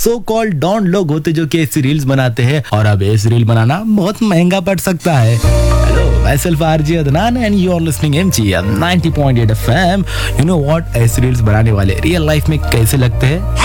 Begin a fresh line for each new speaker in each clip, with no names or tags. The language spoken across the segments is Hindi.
सो कॉल्ड डॉन लोग होते जो कि ऐसी रील्स बनाते हैं, और अब ऐसी रील बनाना बहुत महंगा पड़ सकता है। Hello, myself RJ Adnan and you are listening MGM 90.8 FM। You know what, ऐसी रील्स बनाने वाले रियल लाइफ में कैसे लगते हैं?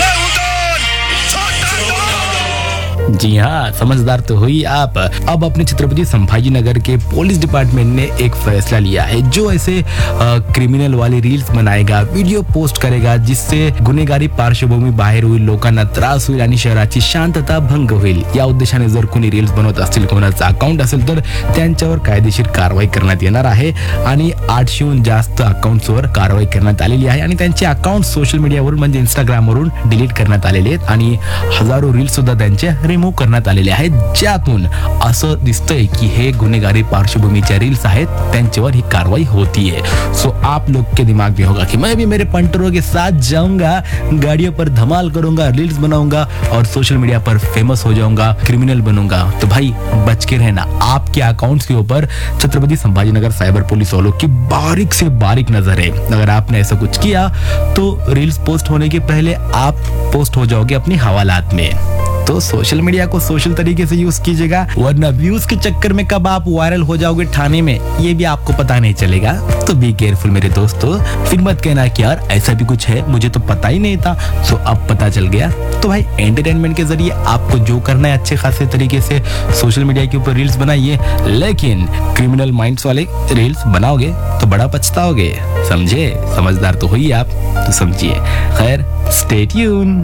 जी हाँ, समझदार तो हुई आप। अब अपने छत्रपति संभाजी नगर के पुलिस डिपार्टमेंट ने एक फैसला लिया है, जो ऐसे क्रिमिनल वाली रील्स बनाएगा, वीडियो पोस्ट करेगा, जिससे गुन्हेगारी पार्श्वभूमी बाहेर होईल, लोकांना त्रास होईल आणि शहराची शांतता भंग होईल। या उद्देशाने जर कोणी रील्स बनवत असतील, कोणाचा अकाउंट असेल, तर त्यांच्यावर कायदेशीर कारवाई करण्यात येणार आहे आणि 800हून जास्त अकाउंट्सवर कारवाई करण्यात आलेली आहे आणि त्यांचे अकाउंट सोशल मीडियावरून म्हणजे इंस्टाग्रामवरून डिलीट करण्यात आलेले आहेत आणि हजारो रील्स सुद्धा त्यांचे रिमूव्ह करण्यात आलेले आहेत, ज्यातून असं दिसतंय की हे गुन्हेगारी पार्श्वभूमीच्या रील्स आहेत, त्यांच्यावर ही कार्रवाई होती है। सो आप लोग के दिमाग में होगा कि मैं भी मेरे पंटरों के साथ जाऊंगा, गाड़ियों पर धमाल करूंगा, रील्स बनाऊंगा और सोशल मीडिया पर फेमस हो जाऊंगा, क्रिमिनल बनूंगा। तो भाई बच के रहना, आपके अकाउंट्स के ऊपर छत्रपति संभाजीनगर साइबर पुलिस वालों की बारीक से बारीक नजर है। अगर आपने ऐसा कुछ किया तो रील्स पोस्ट होने के पहले आप पोस्ट हो जाओगे अपनी हवालात में। तो सोशल मीडिया को सोशल तरीके से यूज कीजिएगा, वरना व्यूज के चक्कर में कब आप वायरल हो जाओगे थाने में, ये भी आपको पता नहीं चलेगा। तो बी केयरफुल मेरे दोस्तों, फिर मत कहना कि यार ऐसा भी कुछ है, मुझे तो पता ही नहीं था। सो अब पता चल गया। तो भाई एंटरटेनमेंट के जरिए आपको जो करना है अच्छे खासे तरीके से सोशल मीडिया के ऊपर रील्स बनाइए, लेकिन क्रिमिनल माइंड्स वाले रील्स बनाओगे तो बड़ा पछताओगे। समझे? समझदार तो हुई आप, तो समझिए। खैर, स्टे ट्यून।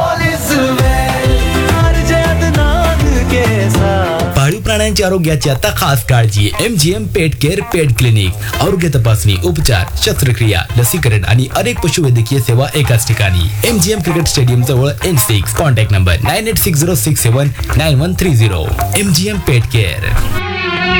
पाळीव प्राण्यांच्या आरोग्याची आता खास काळजी। MGM पेट केअर पेट क्लिनिक, आरोग्य तपासणी, उपचार, शस्त्रक्रिया, लसीकरण आणि अनेक पशुवैद्यकीय सेवा एकाच ठिकाणी। MGM क्रिकेट स्टेडियम जवळ N6। Contact number 9860679130। MGM पेट केअर।